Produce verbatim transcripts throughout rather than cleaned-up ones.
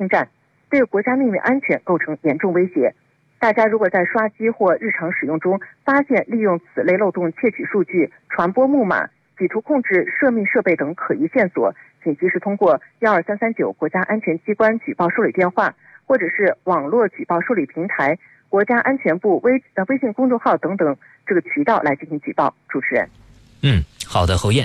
侵占，对国家命运安全构成严重威胁。大家如果在刷机或日常使用中发现利用此类漏洞窃取数据、传播木马、企图控制涉密设备等可疑线索，请及时通过一二三三九国家安全机关举报受理电话，或者是网络举报受理平台、国家安全部微呃微信公众号等等这个渠道来进行举报。主持人， 嗯，好的，侯燕。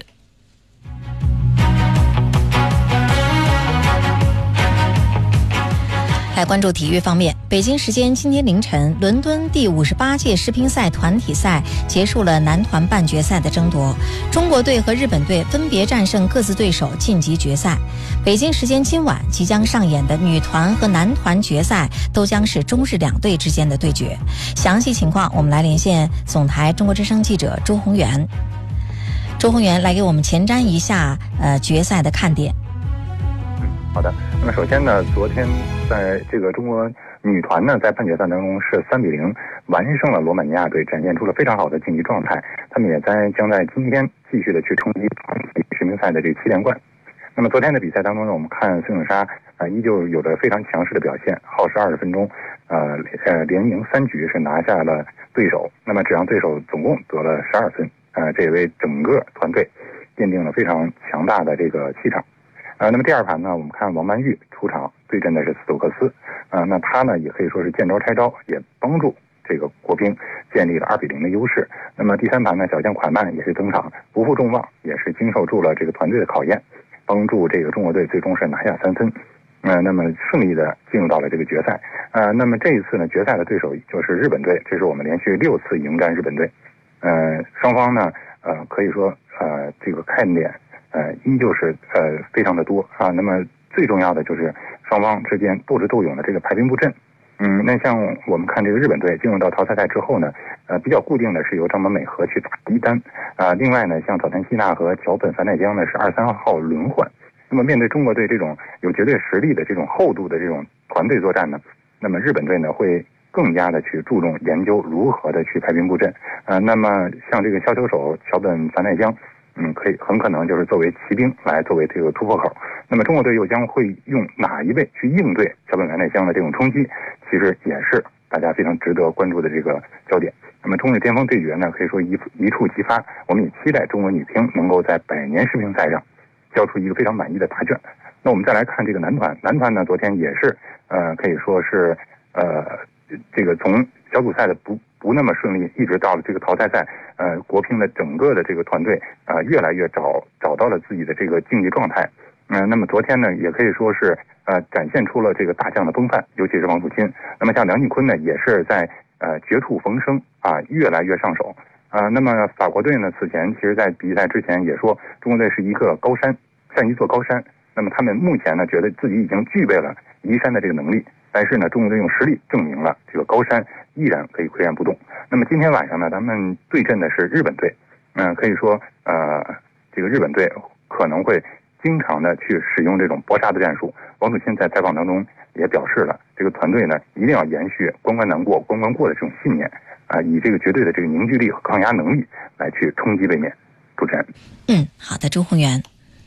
来关注体育方面，北京时间今天凌晨，伦敦第五十八届世乒赛团体赛结束了男团半决赛的争夺，中国队和日本队分别战胜各自对手晋级决赛。北京时间今晚即将上演的女团和男团决赛都将是中日两队之间的对决。详细情况我们来连线总台中国之声记者周宏元。周宏元来给我们前瞻一下呃决赛的看点。 好的，那么首先呢，昨天在这个中国女团呢，在半决赛当中是三比零完胜了罗马尼亚队，展现出了非常好的竞技状态。他们也在将在今天继续的去冲击团体世乒赛的这个七连冠。那么昨天的比赛当中呢，我们看孙颖莎啊、呃，依旧有着非常强势的表现，耗时二十分钟，呃呃连赢三局是拿下了对手，那么只让对手总共得了十二分，呃，这也为整个团队奠定了非常强大的这个气场。呃，那么第二盘呢，我们看王曼玉出场对阵的是斯托克斯，呃，那他呢也可以说是见招拆招，也帮助这个国乒建立了二比零的优势。那么第三盘呢，小将款曼也是登场，不负众望，也是经受住了这个团队的考验，帮助这个中国队最终是拿下三分，呃，那么顺利的进入到了这个决赛。呃，那么这一次呢，决赛的对手就是日本队，这是我们连续六次迎战日本队，呃，双方呢，呃，可以说呃这个看点。呃，依旧是呃非常的多啊。那么最重要的就是双方之间斗智斗勇的这个排兵布阵。嗯，那像我们看这个日本队进入到淘汰赛之后呢，呃，比较固定的是由张本美和去打第一单啊、呃。另外呢，像早田希娜和桥本繁奈江呢是二三号轮换。那么面对中国队这种有绝对实力的这种厚度的这种团队作战呢，那么日本队呢会更加的去注重研究如何的去排兵布阵。呃，那么像这个削球手桥本繁奈江。嗯，可以很可能就是作为骑兵来作为这个突破口。那么中国队又将会用哪一位去应对桥本繁奈江的这种冲击，其实也是大家非常值得关注的这个焦点。那么中日巅峰对决呢，可以说一一触即发，我们也期待中国女乒能够在百年世乒赛上交出一个非常满意的答卷。那我们再来看这个男团，男团呢昨天也是呃可以说是呃这个从小组赛的不不那么顺利，一直到了这个淘汰赛，呃，国乒的整个的这个团队啊、呃，越来越找找到了自己的这个竞技状态。嗯、呃，那么昨天呢，也可以说是呃展现出了这个大将的风范，尤其是王楚钦。那么像梁靖昆呢，也是在呃绝处逢生啊，越来越上手啊、呃。那么法国队呢，此前其实在比赛之前也说，中国队是一个高山，像一座高山。那么他们目前呢，觉得自己已经具备了移山的这个能力。但是呢，中国队用实力证明了这个高山依然可以岿然不动。那么今天晚上呢，咱们对阵的是日本队，嗯、呃，可以说，呃，这个日本队可能会经常的去使用这种搏杀的战术。王楚钦在采访当中也表示了，这个团队呢一定要延续关关难过关关过的这种信念啊、呃，以这个绝对的这个凝聚力和抗压能力来去冲击卫冕。主持人， 嗯，好的，周宏元。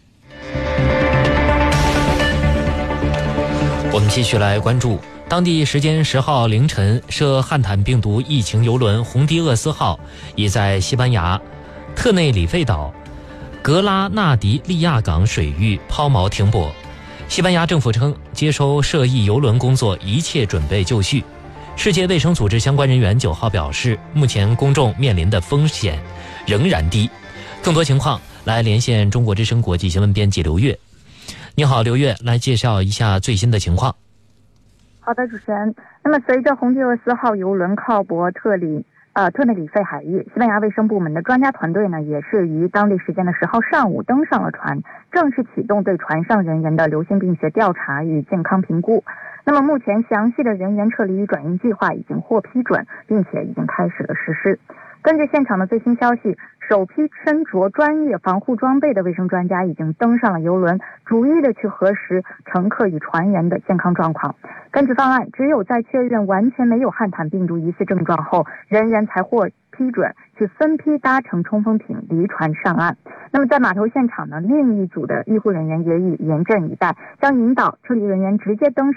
我们继续来关注当地时间十号凌晨，涉汉坦病毒疫情邮轮红迪厄斯号已在西班牙特内里费岛格拉纳迪利亚港水域抛锚停泊。西班牙政府称，接收涉疫邮轮工作一切准备就绪。世界卫生组织相关人员九号表示，目前公众面临的风险仍然低。更多情况来连线中国之声国际新闻编辑刘月。你好，刘月，来介绍一下最新的情况。 好的，主持人。那么，随着红迪厄斯号邮轮靠泊特里呃特内里费海域，西班牙卫生部门的专家团队呢，也是于当地时间的十号上午登上了船，正式启动对船上人员的流行病学调查与健康评估。那么，目前详细的人员撤离与转运计划已经获批准，并且已经开始了实施。根据现场的最新消息，首批身着专业防护装备的卫生专家已经登上了邮轮，逐一的去核实乘客与船员的健康状况。根据方案，只有在确认完全没有汉坦病毒疑似症状后，人员才获批准去分批搭乘冲锋艇离船上岸。那么在码头现场呢，另一组的医护人员也已严阵以待，将引导撤离人员直接登